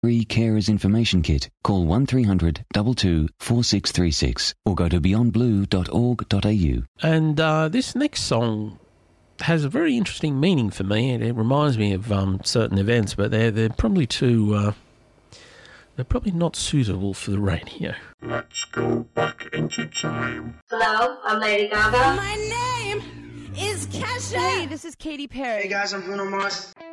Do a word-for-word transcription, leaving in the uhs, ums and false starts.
Free Carers Information Kit. Call one three hundred two two four six three six or go to beyond blue dot org dot a u. And uh, this next song has a very interesting meaning for me. It, it reminds me of um, certain events, but they're, they're probably too... Uh, they're probably not suitable for the radio. Let's go back into time. Hello, I'm Lady Gaga. My name is Kesha. Hey, this is Katy Perry. Hey guys, I'm Bruno Mars.